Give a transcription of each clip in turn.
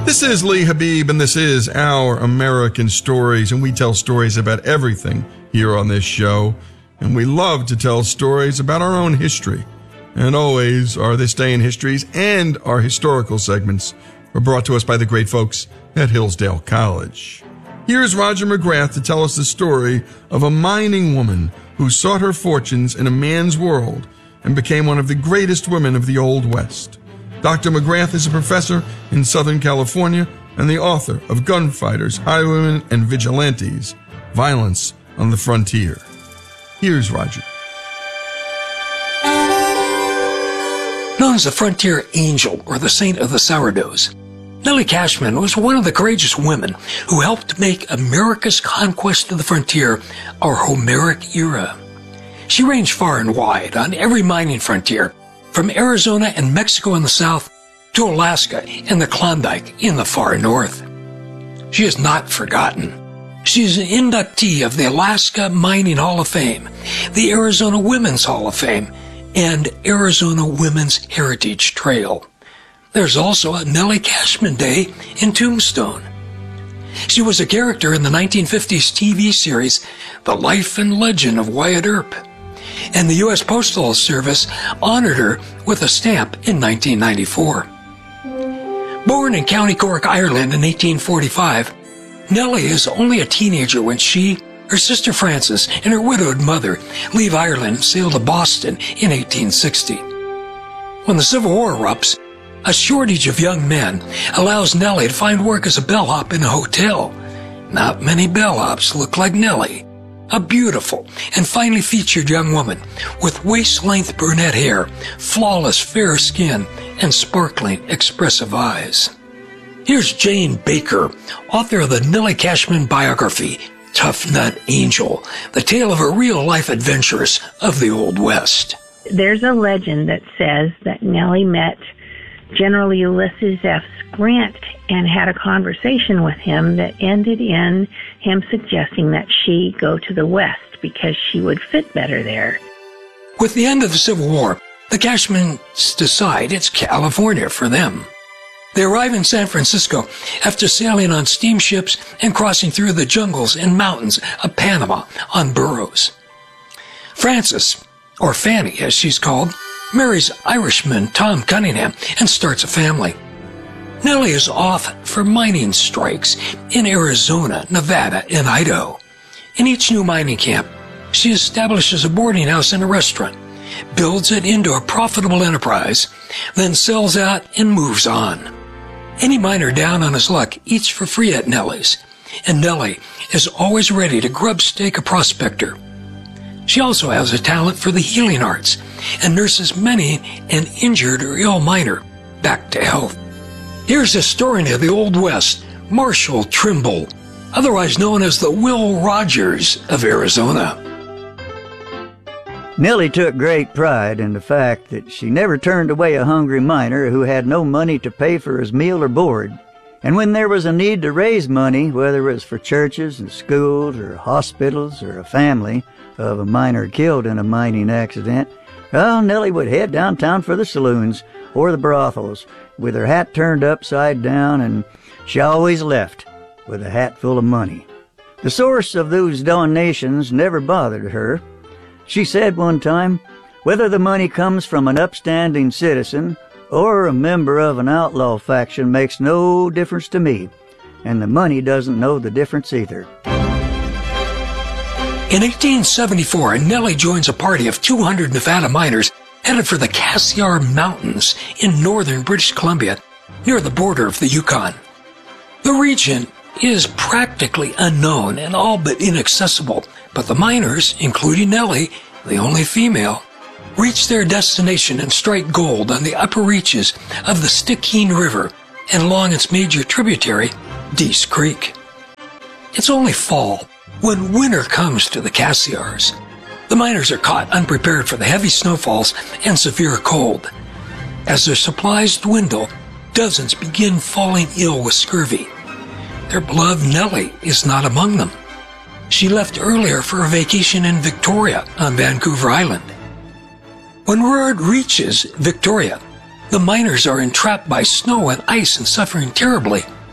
This is Lee Habib, and this is Our American Stories, and we tell stories about everything here on this show, and we love to tell stories about our own history. And always our This Day in Histories and our historical segments are brought to us by the great folks at Hillsdale College. Here's Roger McGrath to tell us the story of a mining woman who sought her fortunes in a man's world and became one of the greatest women of the Old West. Dr. McGrath is a professor in Southern California and the author of Gunfighters, Highwaymen, and Vigilantes, Violence on the Frontier. Here's Roger. Known as the Frontier Angel or the Saint of the Sourdoughs, Nellie Cashman was one of the courageous women who helped make America's conquest of the frontier our Homeric era. She ranged far and wide on every mining frontier, from Arizona and Mexico in the south to Alaska and the Klondike in the far north. She is not forgotten. She is an inductee of the Alaska Mining Hall of Fame, the Arizona Women's Hall of Fame, and Arizona Women's Heritage Trail. There's also a Nellie Cashman Day in Tombstone. She was a character in the 1950s TV series The Life and Legend of Wyatt Earp, and the U.S. Postal Service honored her with a stamp in 1994. Born in County Cork, Ireland in 1845, Nellie is only a teenager when she, her sister Frances, and her widowed mother leave Ireland and sail to Boston in 1860. When the Civil War erupts, a shortage of young men allows Nellie to find work as a bellhop in a hotel. Not many bellhops look like Nellie, a beautiful and finely featured young woman with waist-length brunette hair, flawless fair skin, and sparkling, expressive eyes. Here's Jane Baker, author of the Nellie Cashman biography, Tough Nut Angel, the tale of her real-life adventures of the Old West. There's a legend that says that Nellie met General Ulysses S. Grant and had a conversation with him that ended in him suggesting that she go to the West because she would fit better there. With the end of the Civil War, the Cashmans decide it's California for them. They arrive in San Francisco after sailing on steamships and crossing through the jungles and mountains of Panama on burros. Frances, or Fanny as she's called, marries Irishman Tom Cunningham and starts a family. Nellie is off for mining strikes in Arizona, Nevada, and Idaho. In each new mining camp, she establishes a boarding house and a restaurant, builds it into a profitable enterprise, then sells out and moves on. Any miner down on his luck eats for free at Nellie's, and Nellie is always ready to grub stake a prospector. She also has a talent for the healing arts and nurses many an injured or ill miner back to health. Here's historian of the Old West, Marshall Trimble, otherwise known as the Will Rogers of Arizona. Nellie took great pride in the fact that she never turned away a hungry miner who had no money to pay for his meal or board. And when there was a need to raise money, whether it was for churches and schools or hospitals or a family of a miner killed in a mining accident, well, Nellie would head downtown for the saloons or the brothels with her hat turned upside down, and she always left with a hat full of money. The source of those donations never bothered her. She said one time, whether the money comes from an upstanding citizen or a member of an outlaw faction makes no difference to me, and the money doesn't know the difference either. In 1874, Nellie joins a party of 200 Nevada miners headed for the Cassiar Mountains in northern British Columbia, near the border of the Yukon. The region is practically unknown and all but inaccessible, but the miners, including Nellie, the only female, reach their destination and strike gold on the upper reaches of the Stickeen River and along its major tributary, Dease Creek. It's only fall when winter comes to the Cassiars. The miners are caught unprepared for the heavy snowfalls and severe cold. As their supplies dwindle, dozens begin falling ill with scurvy. Their beloved Nellie is not among them. She left earlier for a vacation in Victoria on Vancouver Island. When word reaches Victoria, the miners are entrapped by snow and ice and suffering terribly.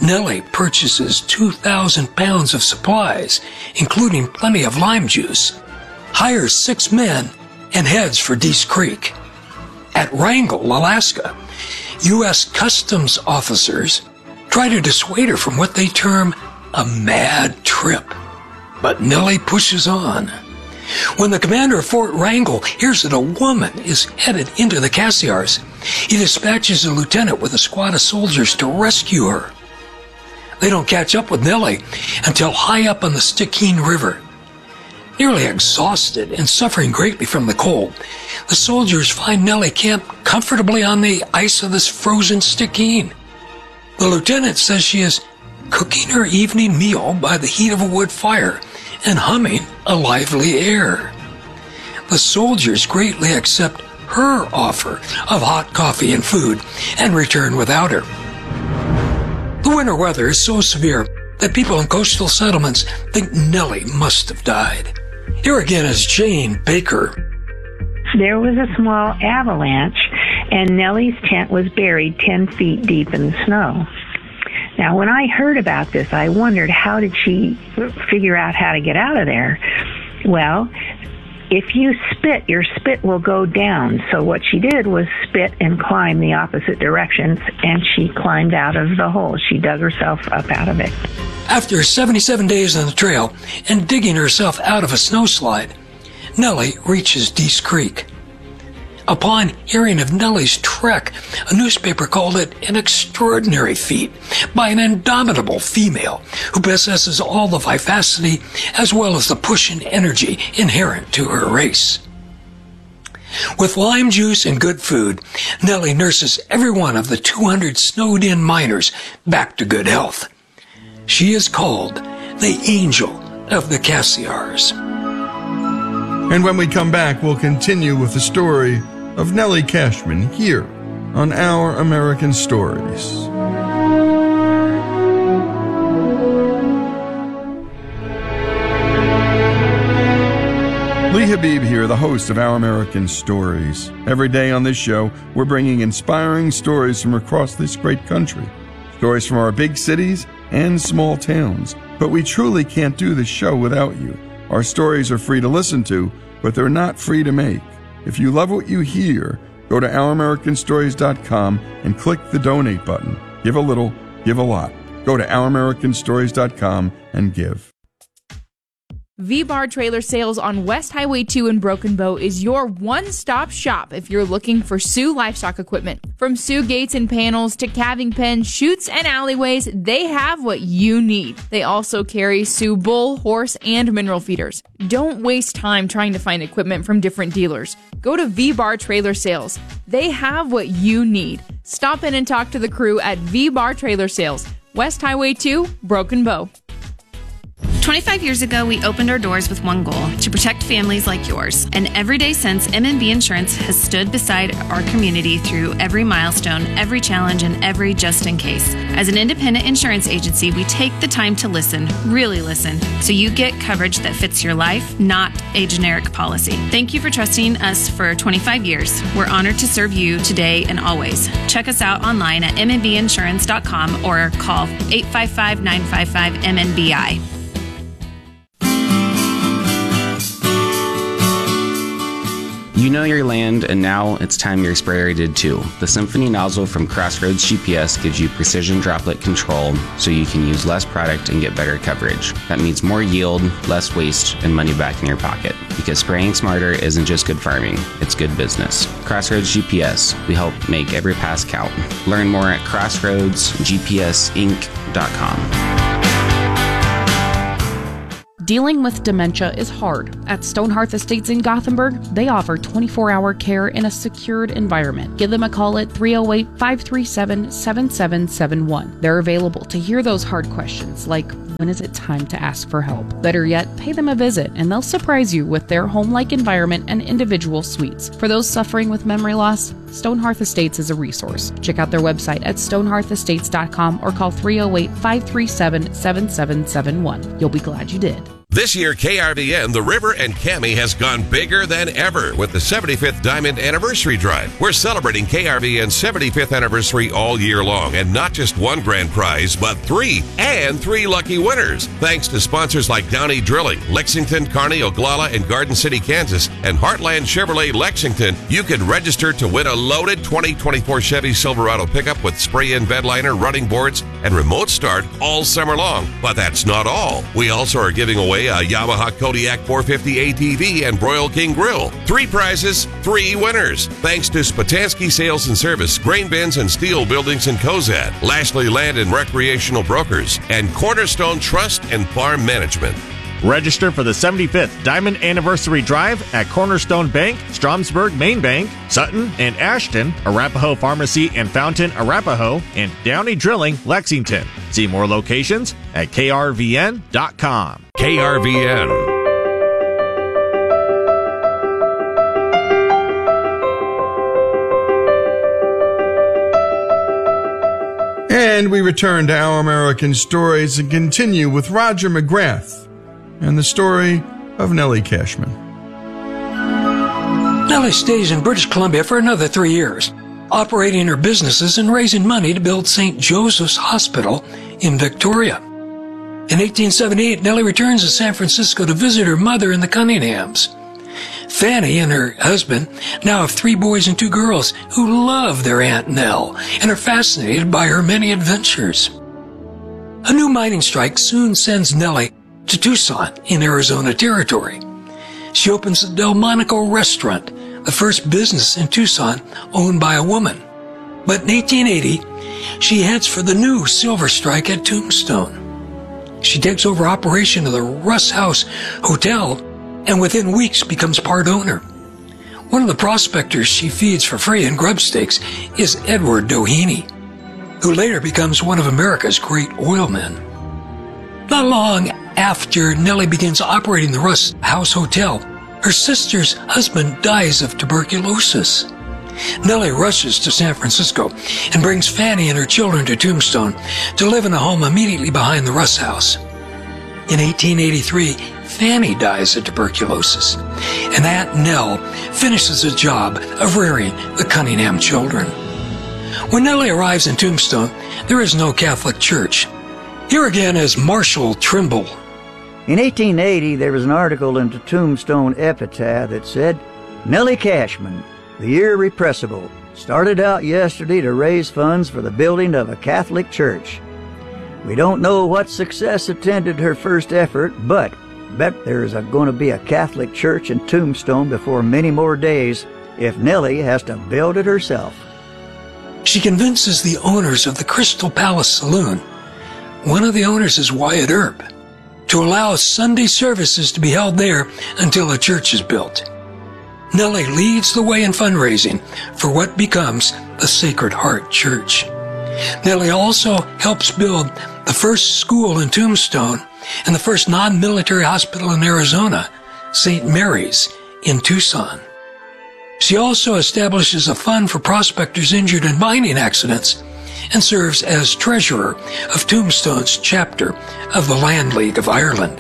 Nellie purchases 2,000 pounds of supplies, including plenty of lime juice, hires 6 men, and heads for Dease Creek. At Wrangell, Alaska, U.S. Customs officers try to dissuade her from what they term a mad trip. But Nellie pushes on. When the commander of Fort Wrangell hears that a woman is headed into the Cassiars, he dispatches a lieutenant with a squad of soldiers to rescue her. They don't catch up with Nellie until high up on the Stickeen River. Nearly exhausted and suffering greatly from the cold, the soldiers find Nellie camped comfortably on the ice of this frozen Stickeen. The lieutenant says she is cooking her evening meal by the heat of a wood fire and humming a lively air. The soldiers greatly accept her offer of hot coffee and food and return without her. The winter weather is so severe that people in coastal settlements think Nellie must have died. Here again is Jane Baker. There was a small avalanche, and Nellie's tent was buried 10 feet deep in the snow. Now, when I heard about this, I wondered, how did she figure out how to get out of there? Well, if you spit, your spit will go down. So what she did was spit and climb the opposite directions, and she climbed out of the hole. She dug herself up out of it. After 77 days on the trail and digging herself out of a snowslide, Nellie reaches Dease Creek. Upon hearing of Nellie's trek, a newspaper called it an extraordinary feat by an indomitable female who possesses all the vivacity as well as the push and energy inherent to her race. With lime juice and good food, Nellie nurses every one of the 200 snowed-in miners back to good health. She is called the Angel of the Cassiars. And when we come back, we'll continue with the story of Nellie Cashman here on Our American Stories. Lee Habib here, the host of Our American Stories. Every day on this show, we're bringing inspiring stories from across this great country. Stories from our big cities and small towns. But we truly can't do this show without you. Our stories are free to listen to, but they're not free to make. If you love what you hear, go to OurAmericanStories.com and click the donate button. Give a little, give a lot. Go to OurAmericanStories.com and give. V-Bar Trailer Sales on West Highway 2 in Broken Bow is your one-stop shop if you're looking for Sioux livestock equipment. From Sioux gates and panels to calving pens, chutes, and alleyways, they have what you need. They also carry Sioux bull, horse, and mineral feeders. Don't waste time trying to find equipment from different dealers. Go to V-Bar Trailer Sales. They have what you need. Stop in and talk to the crew at V-Bar Trailer Sales, West Highway 2, Broken Bow. 25 years ago, we opened our doors with one goal, to protect families like yours. And every day since, M&B Insurance has stood beside our community through every milestone, every challenge, and every just in case. As an independent insurance agency, we take the time to listen, really listen, so you get coverage that fits your life, not a generic policy. Thank you for trusting us for 25 years. We're honored to serve you today and always. Check us out online at mnbinsurance.com or call 855-955-MNBI. You know your land, and now it's time your sprayer did too. The Symphony nozzle from Crossroads GPS gives you precision droplet control so you can use less product and get better coverage. That means more yield, less waste, and money back in your pocket. Because spraying smarter isn't just good farming, it's good business. Crossroads GPS, we help make every pass count. Learn more at crossroadsgpsinc.com. Dealing with dementia is hard. At Stonehearth Estates in Gothenburg, they offer 24-hour care in a secured environment. Give them a call at 308-537-7771. They're available to hear those hard questions like, when is it time to ask for help? Better yet, pay them a visit and they'll surprise you with their home-like environment and individual suites. For those suffering with memory loss, Stonehearth Estates is a resource. Check out their website at stonehearthestates.com or call 308-537-7771. You'll be glad you did. This year, KRVN, The River, and Cami has gone bigger than ever with the 75th Diamond Anniversary Drive. We're celebrating KRVN's 75th anniversary all year long, and not just one grand prize, but three lucky winners. Thanks to sponsors like Downey Drilling, Lexington, Kearney, Oglala, and Garden City, Kansas, and Heartland Chevrolet Lexington, you can register to win a loaded 2024 Chevy Silverado pickup with spray-in bed liner, running boards, and remote start all summer long. But that's not all. We also are giving away a Yamaha Kodiak 450 ATV and Broil King Grill. 3 prizes, 3 winners. Thanks to Spatansky Sales and Service, Grain Bins and Steel Buildings in Cozad, Lashley Land and Recreational Brokers, and Cornerstone Trust and Farm Management. Register for the 75th Diamond Anniversary Drive at Cornerstone Bank, Stromsburg Main Bank, Sutton and Ashton, Arapahoe Pharmacy and Fountain, Arapahoe, and Downey Drilling, Lexington. See more locations at krvn.com. KRVN. And we return to Our American Stories and continue with Roger McGrath and the story of Nellie Cashman. Nellie stays in British Columbia for another 3 years, operating her businesses and raising money to build St. Joseph's Hospital in Victoria. In 1878, Nellie returns to San Francisco to visit her mother and the Cunninghams. Fanny and her husband now have 3 boys and 2 girls who love their Aunt Nell and are fascinated by her many adventures. A new mining strike soon sends Nellie to Tucson in Arizona Territory. She opens the Delmonico Restaurant, the first business in Tucson owned by a woman. But in 1880, she heads for the new silver strike at Tombstone. She takes over operation of the Russ House Hotel and within weeks becomes part owner. One of the prospectors she feeds for free in grub steaks is Edward Doheny, who later becomes one of America's great oilmen. Not long after Nellie begins operating the Russ House Hotel, her sister's husband dies of tuberculosis. Nellie rushes to San Francisco and brings Fanny and her children to Tombstone to live in a home immediately behind the Russ House. In 1883, Fanny dies of tuberculosis, and Aunt Nell finishes the job of rearing the Cunningham children. When Nellie arrives in Tombstone, there is no Catholic church. Here again is Marshall Trimble. In 1880, there was an article in the Tombstone Epitaph that said, Nellie Cashman, the irrepressible, started out yesterday to raise funds for the building of a Catholic church. We don't know what success attended her first effort, but bet there's going to be a Catholic church in Tombstone before many more days if Nellie has to build it herself. She convinces the owners of the Crystal Palace Saloon, one of the owners is Wyatt Earp, to allow Sunday services to be held there until a church is built. Nellie leads the way in fundraising for what becomes the Sacred Heart Church. Nellie also helps build the first school in Tombstone and the first non-military hospital in Arizona, St. Mary's in Tucson. She also establishes a fund for prospectors injured in mining accidents and serves as treasurer of Tombstone's chapter of the Land League of Ireland.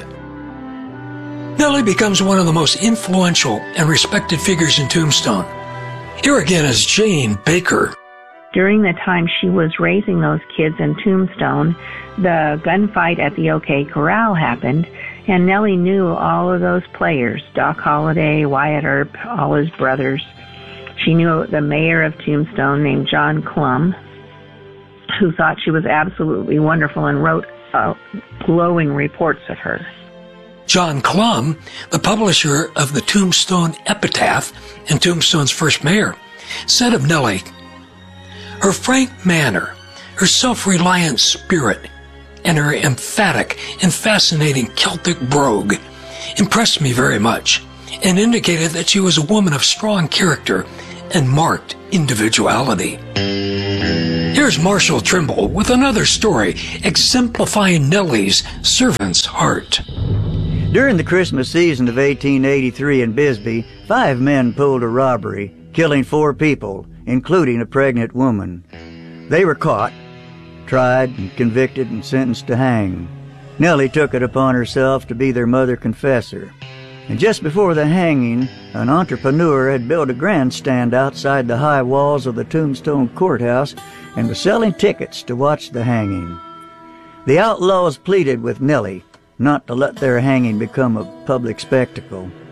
Nellie becomes one of the most influential and respected figures in Tombstone. Here again is Jane Baker. During the time she was raising those kids in Tombstone, the gunfight at the OK Corral happened, and Nellie knew all of those players, Doc Holliday, Wyatt Earp, all his brothers. She knew the mayor of Tombstone named John Clum, who thought she was absolutely wonderful and wrote glowing reports of her. John Clum, the publisher of the Tombstone Epitaph and Tombstone's first mayor, said of Nellie, her frank manner, her self-reliant spirit, and her emphatic and fascinating Celtic brogue impressed me very much and indicated that she was a woman of strong character and marked individuality. Here's Marshall Trimble with another story exemplifying Nellie's servant's heart. During the Christmas season of 1883 in Bisbee, 5 men pulled a robbery, killing 4 people, including a pregnant woman. They were caught, tried, and convicted and sentenced to hang. Nellie took it upon herself to be their mother confessor. And just before the hanging, an entrepreneur had built a grandstand outside the high walls of the Tombstone Courthouse and was selling tickets to watch the hanging. The outlaws pleaded with Nellie not to let their hanging become a public spectacle.